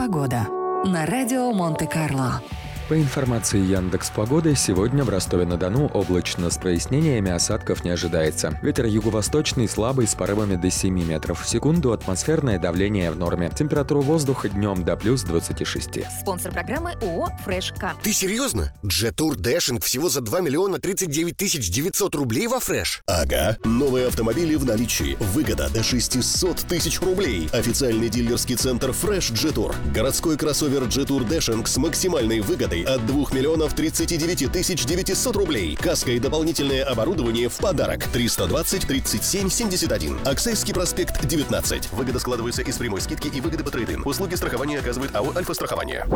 Погода на радио Монте-Карло. По информации Яндекс.Погоды, сегодня в Ростове-на-Дону облачно с прояснениями, осадков не ожидается. Ветер юго-восточный слабый с порывами до 7 метров в секунду, атмосферное давление в норме. Температура воздуха днем до плюс 26. Спонсор программы ООО «Фреш-К». Ты серьезно? Джетур Дэшинг всего за 2 миллиона 39 тысяч 900 рублей во Фреш? Ага. Новые автомобили в наличии. Выгода до 600 тысяч рублей. Официальный дилерский центр Фреш Джетур. Городской кроссовер Джетур Дэшинг с максимальной выгодой от 2 миллионов 39 тысяч 900 рублей. Каска и дополнительное оборудование в подарок. 320 37 71. Аксайский проспект 19. Выгода складывается из прямой скидки и выгоды по трейд-ин. Услуги страхования оказывает АО «Альфа-страхование».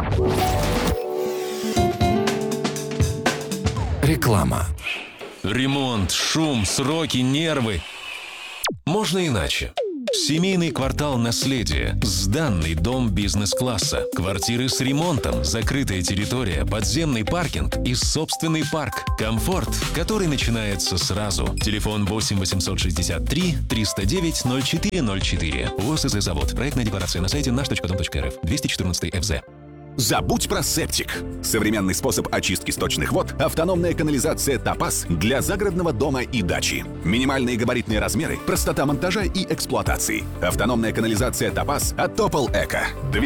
Реклама. Ремонт, шум, сроки, нервы. Можно иначе. Семейный квартал «Наследие». Сданный дом бизнес-класса. Квартиры с ремонтом, закрытая территория, подземный паркинг и собственный парк. Комфорт, который начинается сразу. Телефон 8 863 309 0404. УОСЗ «Завод». Проектная декларация на сайте наш.дом.рф. 214 ФЗ. Забудь про септик. Современный способ очистки сточных вод – автономная канализация «Топаз» для загородного дома и дачи. Минимальные габаритные размеры, простота монтажа и эксплуатации. Автономная канализация «Топаз» от Топол Эко.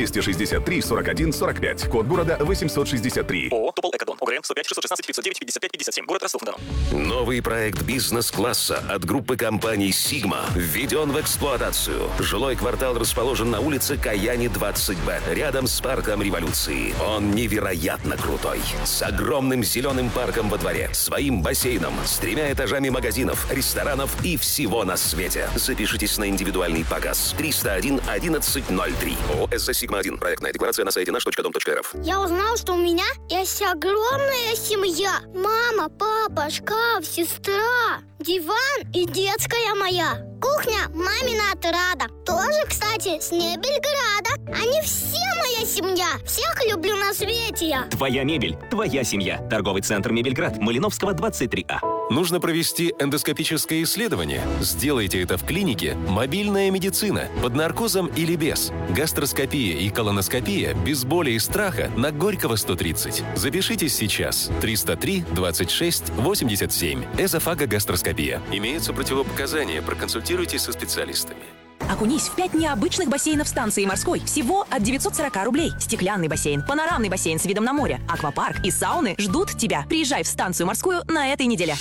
263 41 45. Код города 863. ООО «Топол Экодон». ОГРН 105 616 509 55 57. Город Ростов-на-Дону. Новый проект бизнес-класса от группы компаний «Сигма» введен в эксплуатацию. Жилой квартал расположен на улице Каяни, 20Б, рядом с парком «Революции». Он невероятно крутой. С огромным зеленым парком во дворе, своим бассейном, с 3 этажами магазинов, ресторанов и всего на свете. Запишитесь на индивидуальный показ. 301 1103. ООО «СЗ Сигма-1». Проектная декларация на сайте наш.дом.рф. Я узнал, что у меня есть огромная семья. Мама, папа, шкаф, сестра, диван и детская моя. Кухня мамина отрада. Тоже, кстати, с Мебельграда. Они все моя семья. Всех люблю на свете я. Твоя мебель, твоя семья. Торговый центр «Мебельград», Малиновского, 23А. Нужно провести эндоскопическое исследование? Сделайте это в клинике «Мобильная медицина» под наркозом или без. Гастроскопия и колоноскопия без боли и страха на Горького, 130. Запишитесь сейчас. 303 26 87. Эзофагогастроскопия. Имеются противопоказания. Проконсультируйтесь со специалистами. Окунись в 5 необычных бассейнов станции морской. Всего от 940 рублей. Стеклянный бассейн, панорамный бассейн с видом на море, аквапарк и сауны ждут тебя. Приезжай в станцию морскую на этой неделе.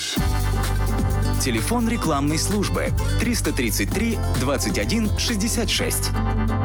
Телефон рекламной службы 333 21 66.